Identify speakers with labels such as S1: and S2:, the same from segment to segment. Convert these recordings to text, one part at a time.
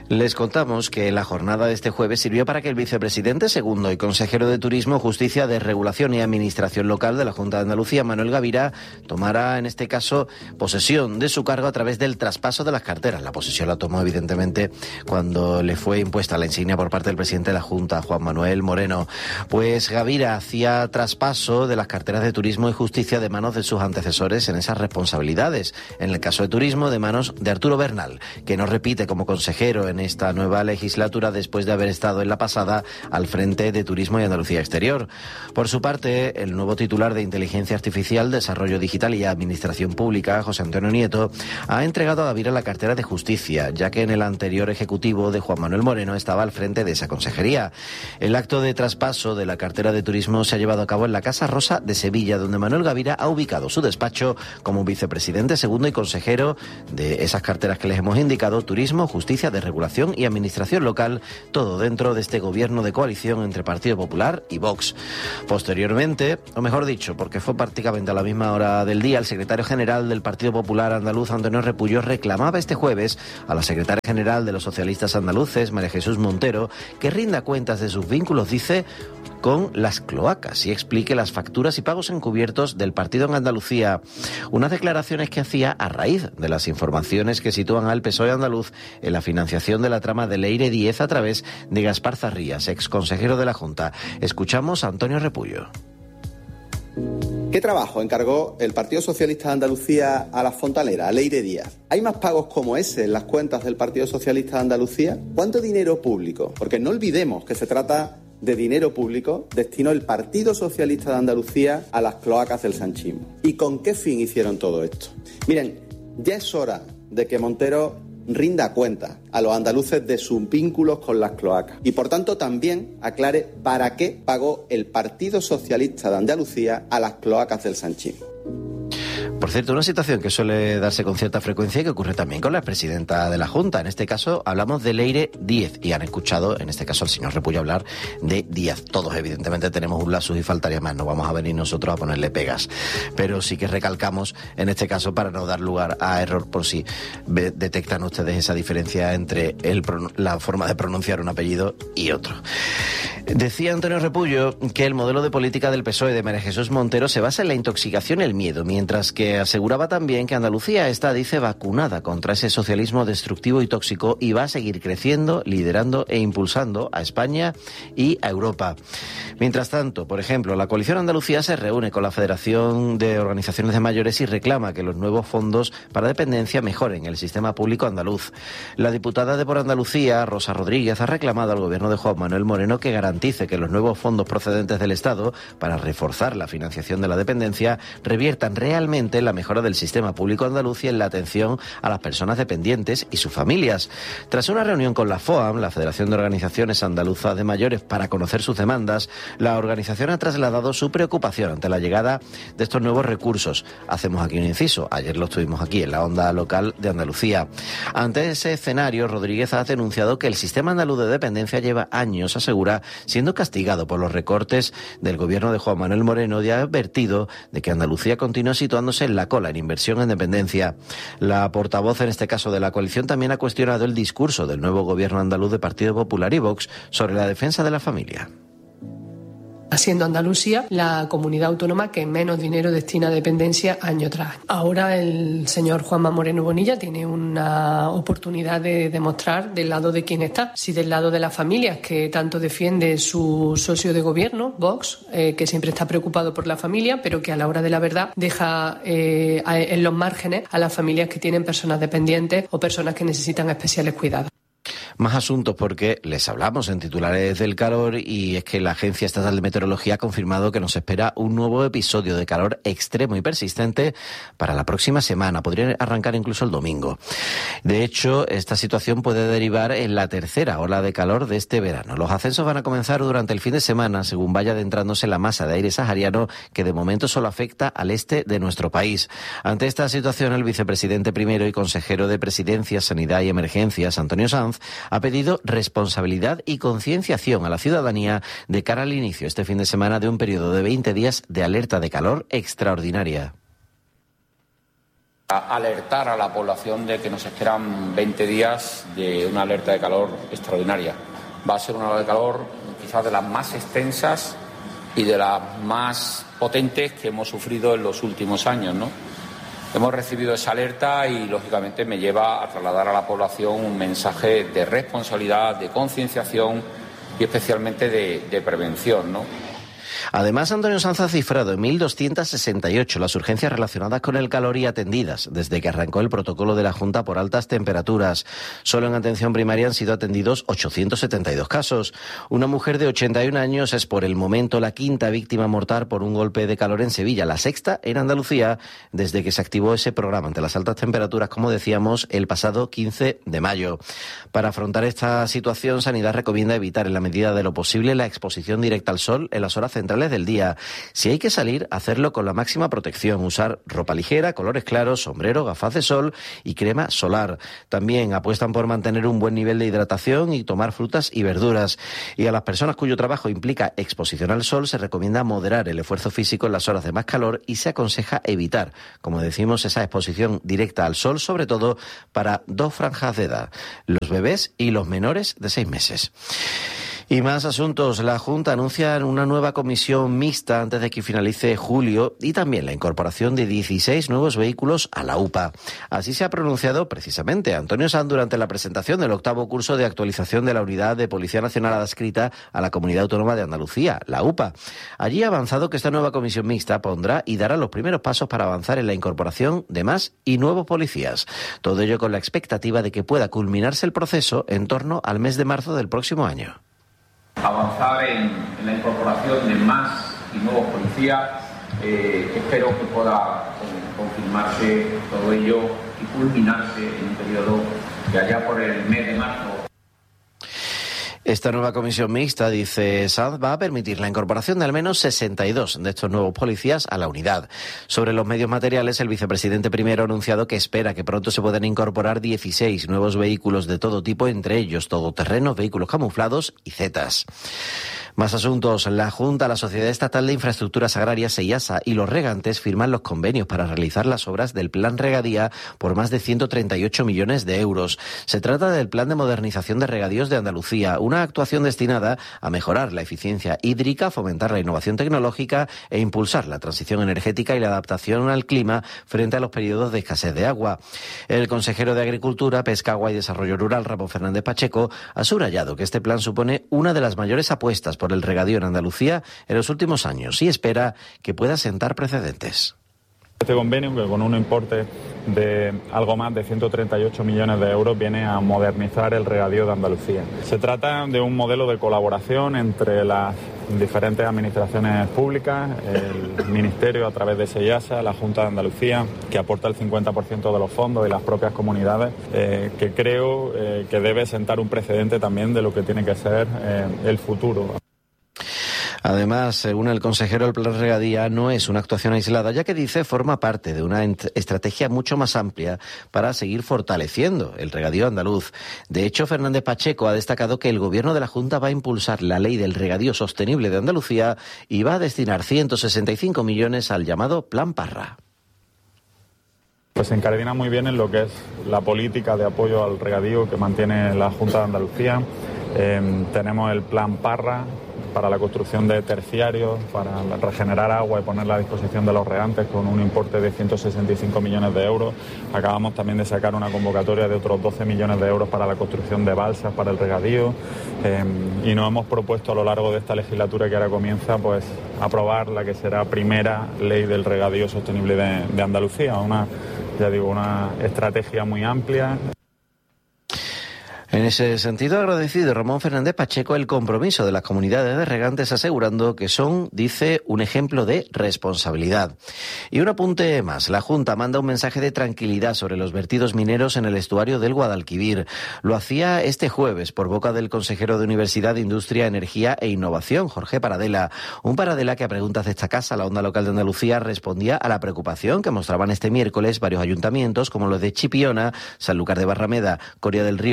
S1: Les contamos que la jornada de este jueves sirvió para que el vicepresidente segundo y consejero de Turismo, Justicia, Desregulación y Administración Local de la Junta de Andalucía, Manuel Gavira, tomara en este caso posesión de su cargo a través del traspaso de las carteras. La posesión la tomó evidentemente cuando le fue impuesta la insignia por parte del presidente de la Junta, Juan Manuel Moreno. Pues Gavira hacía traspaso de las carteras de Turismo y Justicia de manos de sus antecesores en esas responsabilidades. En el caso de Turismo, de manos de Arturo Bernal, que no repite como consejero en esta nueva legislatura después de haber estado en la pasada al frente de Turismo y Andalucía Exterior. Por su parte, el nuevo titular de Inteligencia Artificial, Desarrollo Digital y Administración Pública, José Antonio Nieto, ha entregado a Gavira la cartera de Justicia, ya que en el anterior ejecutivo de Juan Manuel Moreno estaba al frente de esa consejería. El acto de traspaso de la cartera de Turismo se ha llevado a cabo en la Casa Rosa de Sevilla, donde Manuel Gavira ha ubicado su despacho como vicepresidente segundo y consejero de esas carteras que les hemos indicado: Turismo, Justicia, Desregulación y Administración Local, todo dentro de este gobierno de coalición entre Partido Popular y Vox. Posteriormente, o mejor dicho, porque fue prácticamente a la misma hora del día, el secretario general del Partido Popular andaluz, Antonio Repullo, reclamaba este jueves a la secretaria general de los socialistas andaluces, María Jesús Montero, que rinda cuentas de sus vínculos, dice, con las cloacas y explique las facturas y pagos encubiertos del partido en Andalucía. Unas declaraciones que hacía a raíz de las informaciones que sitúan al PSOE andaluz en la financiación de la trama de Leire Díez a través de Gaspar Zarrías, ex consejero de la Junta. Escuchamos a Antonio Repullo.
S2: ¿Qué trabajo encargó el Partido Socialista de Andalucía a la fontanera, a Leire Díaz? ¿Hay más pagos como ese en las cuentas del Partido Socialista de Andalucía? ¿Cuánto dinero público? Porque no olvidemos que se trata de dinero público destinó el Partido Socialista de Andalucía a las cloacas del sanchismo. ¿Y con qué fin hicieron todo esto? Miren, ya es hora de que Montero rinda cuenta a los andaluces de sus vínculos con las cloacas y, por tanto, también aclare para qué pagó el Partido Socialista de Andalucía a las cloacas del sanchismo.
S1: Por cierto, una situación que suele darse con cierta frecuencia y que ocurre también con la presidenta de la Junta. En este caso hablamos de Leire Díez y han escuchado, en este caso, al señor Repullo hablar de Díaz. Todos evidentemente tenemos un lapsus y faltaría más, no vamos a venir nosotros a ponerle pegas. Pero sí que recalcamos, en este caso, para no dar lugar a error, por si detectan ustedes esa diferencia entre la forma de pronunciar un apellido y otro. Decía Antonio Repullo que el modelo de política del PSOE de María Jesús Montero se basa en la intoxicación y el miedo, mientras que aseguraba también que Andalucía está, dice, vacunada contra ese socialismo destructivo y tóxico y va a seguir creciendo, liderando e impulsando a España y a Europa. Mientras tanto, por ejemplo, la coalición Andalucía se reúne con la Federación de Organizaciones de Mayores y reclama que los nuevos fondos para dependencia mejoren el sistema público andaluz. La diputada de Por Andalucía, Rosa Rodríguez, ha reclamado al gobierno de Juan Manuel Moreno que garantice que los nuevos fondos procedentes del Estado para reforzar la financiación de la dependencia reviertan realmente en la mejora del sistema público andaluz y en la atención a las personas dependientes y sus familias. Tras una reunión con la FOAM, la Federación de Organizaciones Andaluzas de Mayores, para conocer sus demandas, la organización ha trasladado su preocupación ante la llegada de estos nuevos recursos. Hacemos aquí un inciso. Ayer lo estuvimos aquí en la onda local de Andalucía. Ante ese escenario, Rodríguez ha denunciado que el sistema andaluz de dependencia lleva años, asegura, siendo castigado por los recortes del gobierno de Juan Manuel Moreno, y ha advertido de que Andalucía continúa situándose en la cola en inversión en dependencia. La portavoz, en este caso de la coalición, también ha cuestionado el discurso del nuevo gobierno andaluz de Partido Popular y Vox sobre la defensa de la familia.
S3: Siendo Andalucía la comunidad autónoma que menos dinero destina a dependencia año tras año. Ahora el señor Juanma Moreno Bonilla tiene una oportunidad de demostrar del lado de quién está. Si del lado de las familias, que tanto defiende su socio de gobierno, Vox, que siempre está preocupado por la familia, pero que a la hora de la verdad deja en los márgenes a las familias que tienen personas dependientes o personas que necesitan especiales cuidados.
S1: Más asuntos porque les hablamos en titulares del calor y es que la Agencia Estatal de Meteorología ha confirmado que nos espera un nuevo episodio de calor extremo y persistente para la próxima semana. Podría arrancar incluso el domingo. De hecho, esta situación puede derivar en la tercera ola de calor de este verano. Los ascensos van a comenzar durante el fin de semana según vaya adentrándose la masa de aire sahariano que de momento solo afecta al este de nuestro país. Ante esta situación, el vicepresidente primero y consejero de Presidencia, Sanidad y Emergencias, Antonio Sanz, ha pedido responsabilidad y concienciación a la ciudadanía de cara al inicio este fin de semana de un periodo de 20 días de alerta de calor extraordinaria.
S4: Alertar a la población de que nos esperan 20 días de una alerta de calor extraordinaria. Va a ser una ola de calor quizás de las más extensas y de las más potentes que hemos sufrido en los últimos años, ¿no? Hemos recibido esa alerta y, lógicamente, me lleva a trasladar a la población un mensaje de responsabilidad, de concienciación y especialmente de prevención, ¿no?
S1: Además, Antonio Sanz ha cifrado en 1.268 las urgencias relacionadas con el calor y atendidas desde que arrancó el protocolo de la Junta por altas temperaturas. Solo en atención primaria han sido atendidos 872 casos. Una mujer de 81 años es por el momento la quinta víctima mortal por un golpe de calor en Sevilla, la sexta en Andalucía desde que se activó ese programa ante las altas temperaturas, como decíamos, el pasado 15 de mayo. Para afrontar esta situación, Sanidad recomienda evitar en la medida de lo posible la exposición directa al sol en las horas centrales del día. Si hay que salir, hacerlo con la máxima protección, usar ropa ligera, colores claros, sombrero, gafas de sol y crema solar. También apuestan por mantener un buen nivel de hidratación y tomar frutas y verduras. Y a las personas cuyo trabajo implica exposición al sol se recomienda moderar el esfuerzo físico en las horas de más calor y se aconseja evitar, como decimos, esa exposición directa al sol, sobre todo para dos franjas de edad, los bebés y los menores de 6 meses. Y más asuntos. La Junta anuncia una nueva comisión mixta antes de que finalice julio y también la incorporación de 16 nuevos vehículos a la UPA. Así se ha pronunciado precisamente Antonio Sanz durante la presentación del 8º curso de actualización de la Unidad de Policía Nacional adscrita a la Comunidad Autónoma de Andalucía, la UPA. Allí ha avanzado que esta nueva comisión mixta pondrá y dará los primeros pasos para avanzar en la incorporación de más y nuevos policías. Todo ello con la expectativa de que pueda culminarse el proceso en torno al mes de marzo del próximo año.
S4: Avanzar en la incorporación de más y nuevos policías. Espero que pueda confirmarse todo ello y culminarse en un periodo de allá por el mes de marzo.
S1: Esta nueva comisión mixta, dice Sanz, va a permitir la incorporación de al menos 62 de estos nuevos policías a la unidad. Sobre los medios materiales, el vicepresidente primero ha anunciado que espera que pronto se puedan incorporar 16 nuevos vehículos de todo tipo, entre ellos todoterrenos, vehículos camuflados y zetas. Más asuntos. La Junta, la Sociedad Estatal de Infraestructuras Agrarias, SEIASA, y los regantes firman los convenios para realizar las obras del Plan Regadía por más de 138 millones de euros. Se trata del Plan de Modernización de Regadíos de Andalucía, una actuación destinada a mejorar la eficiencia hídrica, fomentar la innovación tecnológica e impulsar la transición energética y la adaptación al clima frente a los periodos de escasez de agua. El consejero de Agricultura, Pesca, Agua y Desarrollo Rural, Ramón Fernández Pacheco, ha subrayado que este plan supone una de las mayores apuestas por el regadío en Andalucía en los últimos años y espera que pueda sentar precedentes.
S5: Este convenio, que con un importe de algo más de 138 millones de euros, viene a modernizar el regadío de Andalucía. Se trata de un modelo de colaboración entre las diferentes administraciones públicas, el Ministerio a través de SEIASA, la Junta de Andalucía, que aporta el 50% de los fondos, y las propias comunidades, que creo que debe sentar un precedente también de lo que tiene que ser el futuro.
S1: Además, según el consejero, el Plan Regadía no es una actuación aislada, ya que dice forma parte de una estrategia mucho más amplia para seguir fortaleciendo el regadío andaluz. De hecho, Fernández Pacheco ha destacado que el Gobierno de la Junta va a impulsar la Ley del Regadío Sostenible de Andalucía y va a destinar 165 millones al llamado Plan Parra.
S5: Pues se incardina muy bien en lo que es la política de apoyo al regadío que mantiene la Junta de Andalucía. Tenemos el Plan Parra para la construcción de terciarios, para regenerar agua y ponerla a disposición de los regantes con un importe de 165 millones de euros. Acabamos también de sacar una convocatoria de otros 12 millones de euros para la construcción de balsas para el regadío y nos hemos propuesto a lo largo de esta legislatura que ahora comienza, pues aprobar la que será primera ley del regadío sostenible de Andalucía, una estrategia muy amplia.
S1: En ese sentido, ha agradecido Ramón Fernández Pacheco el compromiso de las comunidades de regantes, asegurando que son, dice, un ejemplo de responsabilidad. Y un apunte más. La Junta manda un mensaje de tranquilidad sobre los vertidos mineros en el estuario del Guadalquivir. Lo hacía este jueves por boca del consejero de Universidad, Industria, Energía e Innovación, Jorge Paradela. Un Paradela que a preguntas de esta casa, la Onda Local de Andalucía, respondía a la preocupación que mostraban este miércoles varios ayuntamientos como los de Chipiona, Sanlúcar de Barrameda, Coria del Río o Los Palacios,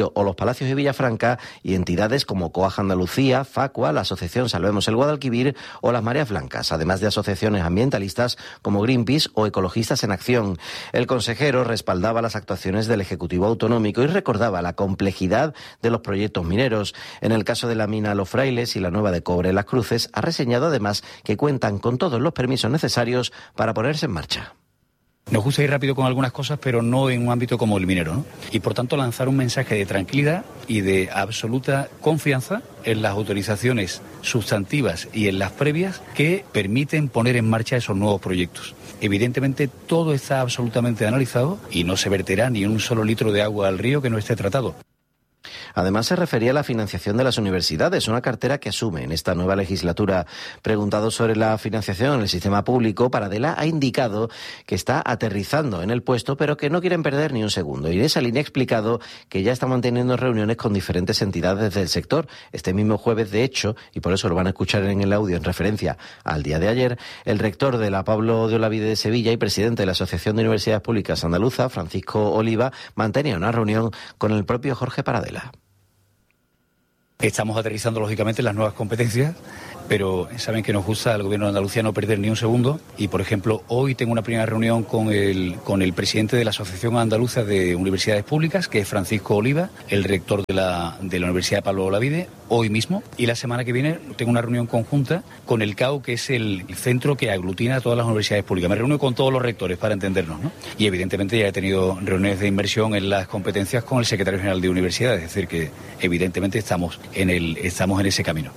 S1: Palacios y Villafranca y entidades como COAG Andalucía, Facua, la Asociación Salvemos el Guadalquivir o las Mareas Blancas, además de asociaciones ambientalistas como Greenpeace o Ecologistas en Acción. El consejero respaldaba las actuaciones del Ejecutivo Autonómico y recordaba la complejidad de los proyectos mineros. En el caso de la mina Los Frailes y la nueva de Cobre en Las Cruces, ha reseñado además que cuentan con todos los permisos necesarios para ponerse en marcha.
S6: Nos gusta ir rápido con algunas cosas, pero no en un ámbito como el minero, ¿no? Y por tanto lanzar un mensaje de tranquilidad y de absoluta confianza en las autorizaciones sustantivas y en las previas que permiten poner en marcha esos nuevos proyectos. Evidentemente todo está absolutamente analizado y no se verterá ni un solo litro de agua al río que no esté tratado.
S1: Además, se refería a la financiación de las universidades, una cartera que asume en esta nueva legislatura. Preguntado sobre la financiación en el sistema público, Paradela ha indicado que está aterrizando en el puesto, pero que no quieren perder ni un segundo. Y en esa línea ha explicado que ya está manteniendo reuniones con diferentes entidades del sector. Este mismo jueves, de hecho, y por eso lo van a escuchar en el audio en referencia al día de ayer, el rector de la Pablo de Olavide de Sevilla y presidente de la Asociación de Universidades Públicas Andaluza, Francisco Oliva, mantenía una reunión con el propio Jorge Paradela.
S6: Estamos aterrizando, lógicamente, las nuevas competencias, pero saben que nos gusta al Gobierno de Andalucía no perder ni un segundo y, por ejemplo, hoy tengo una primera reunión con el presidente de la Asociación Andaluza de Universidades Públicas, que es Francisco Oliva, el rector de la Universidad de Pablo de Olavide, hoy mismo, y la semana que viene tengo una reunión conjunta con el CAU, que es el centro que aglutina a todas las universidades públicas. Me reúno con todos los rectores para entendernos, ¿no? Y evidentemente ya he tenido reuniones de inversión en las competencias con el secretario general de Universidades, es decir, que evidentemente estamos en ese camino.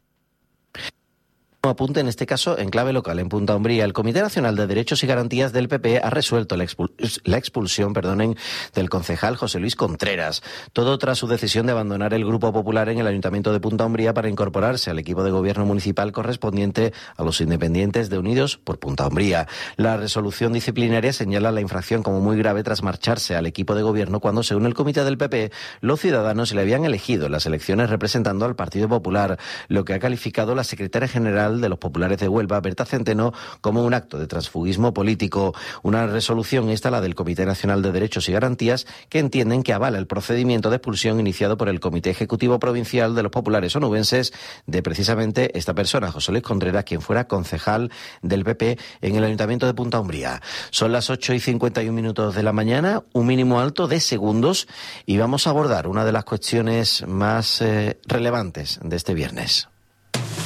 S1: Apunte en este caso en clave local en Punta Umbría. El Comité Nacional de Derechos y Garantías del PP ha resuelto la expulsión del concejal José Luis Contreras. Todo tras su decisión de abandonar el Grupo Popular en el Ayuntamiento de Punta Umbría para incorporarse al equipo de gobierno municipal correspondiente a los independientes de Unidos por Punta Umbría. La resolución disciplinaria señala la infracción como muy grave tras marcharse al equipo de gobierno cuando, según el comité del PP, los ciudadanos le habían elegido en las elecciones representando al Partido Popular, lo que ha calificado la secretaria general de los populares de Huelva, Berta Centeno, como un acto de transfugismo político. Una resolución esta, la del Comité Nacional de Derechos y Garantías, que entienden que avala el procedimiento de expulsión iniciado por el Comité Ejecutivo Provincial de los Populares Onubenses de precisamente esta persona, José Luis Contreras, quien fuera concejal del PP en el Ayuntamiento de Punta Umbría. Son las 8:51 de la mañana, un mínimo alto de segundos, y vamos a abordar una de las cuestiones más relevantes de este viernes.